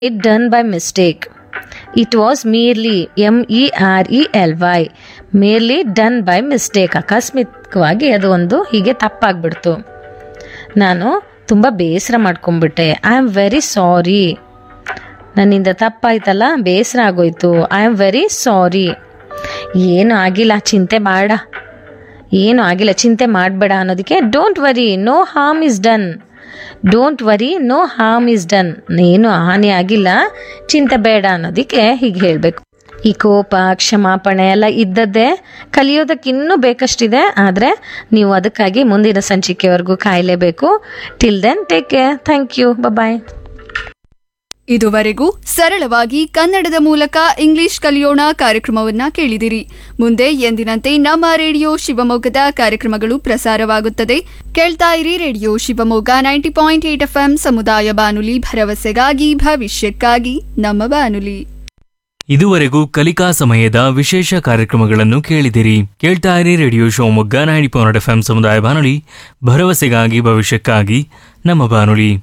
it done by mistake. It was merely MERELY merely done by mistake. ಆಕಸ್ಮಿಕವಾಗಿ ಅದು ಒಂದು ಹೀಗೆ ತಪ್ಪಾಗ್ಬಿಡ್ತು. ನಾನು ತುಂಬ ಬೇಸರ ಮಾಡ್ಕೊಂಡ್ಬಿಟ್ಟೆ. I am very sorry. ನನ್ನಿಂದ ತಪ್ಪಾಯ್ತಲ್ಲ, ಬೇಸರ ಆಗೋಯ್ತು. I am very sorry. ಏನು ಆಗಿಲ್ಲ, ಚಿಂತೆ ಬೇಡ, ಏನು ಆಗಿಲ್ಲ, ಚಿಂತೆ ಮಾಡಬೇಡ ಅನ್ನೋದಕ್ಕೆ don't worry, no harm is done. Don't worry, no harm is done. ಏನು ಹಾನಿ ಆಗಿಲ್ಲ, ಚಿಂತೆ ಬೇಡ ಅನ್ನೋದಕ್ಕೆ ಹೀಗೆ ಹೇಳಬೇಕು. ಈ ಕೋಪ, ಕ್ಷಮಾಪಣೆ ಎಲ್ಲ ಇದ್ದದ್ದೇ, ಕಲಿಯೋದಕ್ಕೆ ಇನ್ನೂ ಬೇಕಷ್ಟಿದೆ. ಆದರೆ ನೀವು ಅದಕ್ಕಾಗಿ ಮುಂದಿನ ಸಂಚಿಕೆವರೆಗೂ ಕಾಯಲೇಬೇಕು. Till then take care. Thank you. ಬಾಯ್. ಇದುವರೆಗೂ ಸರಳವಾಗಿ ಕನ್ನಡದ ಮೂಲಕ ಇಂಗ್ಲಿಷ್ ಕಲಿಯೋಣ ಕಾರ್ಯಕ್ರಮವನ್ನ ಕೇಳಿದಿರಿ. ಮುಂದೆ ಎಂದಿನಂತೆ ನಮ್ಮ ರೇಡಿಯೋ ಶಿವಮೊಗ್ಗದ ಕಾರ್ಯಕ್ರಮಗಳು ಪ್ರಸಾರವಾಗುತ್ತದೆ. ಕೇಳ್ತಾ ಇರಿ ರೇಡಿಯೋ ಶಿವಮೊಗ್ಗ 90.8 FM ಸಮುದಾಯ ಬಾನುಲಿ, ಭರವಸೆಗಾಗಿ ಭವಿಷ್ಯಕ್ಕಾಗಿ ನಮ್ಮ ಬಾನುಲಿ. ಇದುವರೆಗೂ ಕಲಿಕಾ ಸಮಯದ ವಿಶೇಷ ಕಾರ್ಯಕ್ರಮಗಳನ್ನು ಕೇಳಿದಿರಿ. ಕೇಳ್ತಾ ಇರಿ ರೇಡಿಯೋ ಶಿವಮೊಗ್ಗ 90.8 FM ಸಮುದಾಯ ಬಾನುಲಿ, ಭರವಸೆಗಾಗಿ ಭವಿಷ್ಯಕ್ಕಾಗಿ ನಮ್ಮ ಬಾನುಲಿ.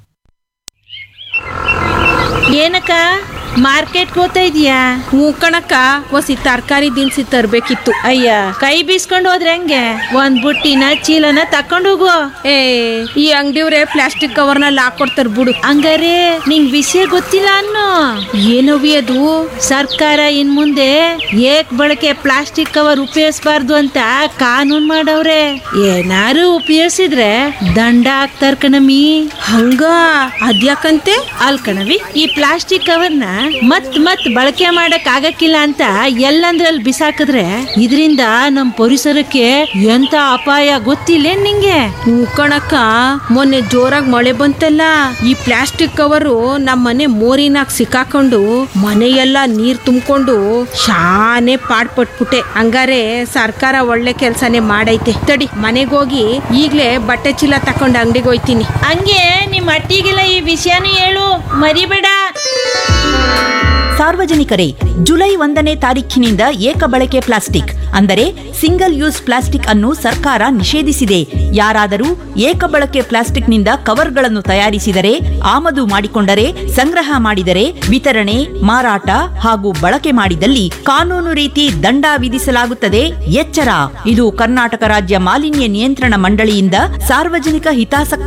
ಏನಕ್ಕ ಮಾರ್ಕೆಟ್ಗೆ ಹೋಗ್ತಾ ಇದೀಯಾ? ಹ್ಞೂ ಕಣಕ್ಕ, ಒಸಿ ತರಕಾರಿ ದಿನಸಿ ತರ್ಬೇಕಿತ್ತು. ಅಯ್ಯ, ಕೈ ಬೀಸ್ಕೊಂಡು ಹೋದ್ರೆ ಹೆಂಗೆ? ಒಂದ್ ಬುಟ್ಟಿನ ಚೀಲನ ತಕೊಂಡು ಹೋಗು. ಏ, ಈ ಅಂಗಡಿಯವ್ರೆ ಪ್ಲಾಸ್ಟಿಕ್ ಕವರ್ನಲ್ಲಿ ಹಾಕೊಡ್ತಾರ ಬಿಡು. ಹಂಗಾರೆ ನಿಂಗ್ ವಿಷಯ ಗೊತ್ತಿಲ್ಲ ಅನ್ನೋ. ಏನವಿ ಅದು? ಸರ್ಕಾರ ಇನ್ ಮುಂದೆ ಏಕ್ ಬಳಕೆ ಪ್ಲಾಸ್ಟಿಕ್ ಕವರ್ ಉಪಯೋಗಿಸಬಾರ್ದು ಅಂತ ಕಾನೂನ್ ಮಾಡವ್ರೆ. ಏನಾರು ಉಪಯೋಗಿಸಿದ್ರೆ ದಂಡ ಹಾಕ್ತಾರ ಕಣಮಿ. ಹಂಗ ಅದ್ಯಾಕಂತೆ? ಅಲ್ ಕಣವಿ, ಈ ಪ್ಲಾಸ್ಟಿಕ್ ಕವರ್ನ ಮತ್ ಬಳಕೆ ಮಾಡಕ್ ಆಗಕ್ಕಿಲ್ಲ ಅಂತ ಎಲ್ಲಂದ್ರಲ್ಲಿ ಬಿಸಾಕಿದ್ರೆ ಇದರಿಂದ ನಮ್ ಪರಿಸರಕ್ಕೆ ಎಂತ ಅಪಾಯ ಗೊತ್ತಿಲ್ಲ ನಿಂಗೆ? ಹ್ಞೂ ಕಣಕ್ಕ, ಮೊನ್ನೆ ಜೋರಾಗಿ ಮಳೆ ಬಂತಲ್ಲ, ಈ ಪ್ಲಾಸ್ಟಿಕ್ ಕವರು ನಮ್ಮ ಮನೆ ಮೋರಿನಾಗ ಸಿಕ್ಕಾಕೊಂಡು ಮನೆಯೆಲ್ಲ ನೀರ್ ತುಂಬಿಕೊಂಡು ಶಾನೆ ಪಾಡ್ಪಟ್ಬಿಟ್ಟೆ. ಹಂಗಾರೆ ಸರ್ಕಾರ ಒಳ್ಳೆ ಕೆಲ್ಸನೇ ಮಾಡೈತೆ. ತಡಿ, ಮನೆಗೋಗಿ ಈಗ್ಲೇ ಬಟ್ಟೆ ಚೀಲ ತಕೊಂಡು ಅಂಗಡಿಗೆ ಹೋಯ್ತೀನಿ. ಹಂಗೆ ನಿಮ್ ಅಟ್ಟಿಗೆಲ್ಲ ಈ ವಿಷಯನೂ ಹೇಳು, ಮರಿಬೇಡ. ಸಾರ್ವಜನಿಕರೇ, ಜುಲೈ 1ನೇ ತಾರೀಖಿನಿಂದ ಏಕ ಬಳಕೆ ಪ್ಲಾಸ್ಟಿಕ್ ಅಂದರೆ ಸಿಂಗಲ್ ಯೂಸ್ ಪ್ಲಾಸ್ಟಿಕ್ ಅನ್ನು ಸರ್ಕಾರ ನಿಷೇಧಿಸಿದೆ. ಯಾರಾದರೂ ಏಕ ಬಳಕೆ ಪ್ಲಾಸ್ಟಿಕ್ನಿಂದ ಕವರ್ಗಳನ್ನು ತಯಾರಿಸಿದರೆ, ಆಮದು ಮಾಡಿಕೊಂಡರೆ, ಸಂಗ್ರಹ ಮಾಡಿದರೆ, ವಿತರಣೆ, ಮಾರಾಟ ಹಾಗೂ ಬಳಕೆ ಮಾಡಿದಲ್ಲಿ ಕಾನೂನು ರೀತಿ ದಂಡ ವಿಧಿಸಲಾಗುತ್ತದೆ. ಎಚ್ಚರ! ಇದು ಕರ್ನಾಟಕ ರಾಜ್ಯ ಮಾಲಿನ್ಯ ನಿಯಂತ್ರಣ ಮಂಡಳಿಯಿಂದ ಸಾರ್ವಜನಿಕ ಹಿತಾಸಕ್ತಿ